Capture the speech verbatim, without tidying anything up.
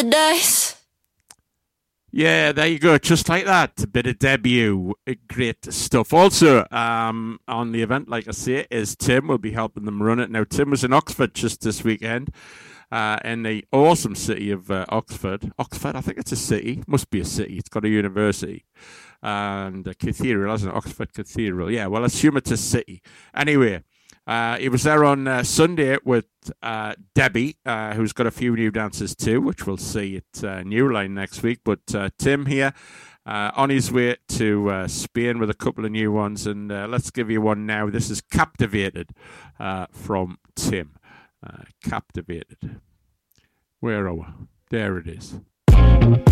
the dice. Yeah, there you go. Just like that. A bit of debut. Great stuff. Also, um, on the event, like I say, is Tim. Will be helping them run it. Now, Tim was in Oxford just this weekend, uh, in the awesome city of uh, Oxford. Oxford, I think it's a city. Must be a city. It's got a university. And a cathedral, isn't it? Oxford Cathedral. Yeah, well, assume it's a city. Anyway, Uh, he was there on uh, Sunday with uh, Debbie, uh, who's got a few new dances too, which we'll see at uh, New Line next week. But uh, Tim here, uh, on his way to uh, Spain with a couple of new ones. And uh, let's give you one now. This is Captivated uh, from Tim. Uh, Captivated. Where are we? There it is.